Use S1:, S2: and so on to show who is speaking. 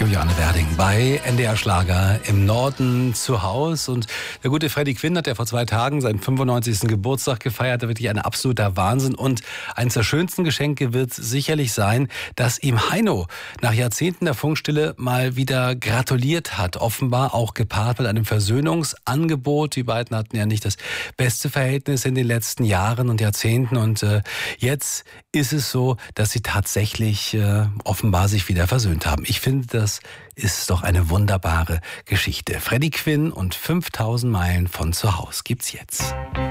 S1: Juliane Werding bei NDR Schlager im Norden zu Haus. Und der gute Freddie Quinn hat ja vor 2 Tagen seinen 95. Geburtstag gefeiert. Da wirklich ein absoluter Wahnsinn. Und eines der schönsten Geschenke wird sicherlich sein, dass ihm Heino nach Jahrzehnten der Funkstille mal wieder gratuliert hat. Offenbar auch gepaart mit einem Versöhnungsangebot. Die beiden hatten ja nicht das beste Verhältnis in den letzten Jahren und Jahrzehnten. Und jetzt ist es so, dass sie tatsächlich offenbar sich wieder versöhnt haben. Ich finde, das ist doch eine wunderbare Geschichte. Freddie Quinn und 5000 Meilen von zu Hause gibt's jetzt.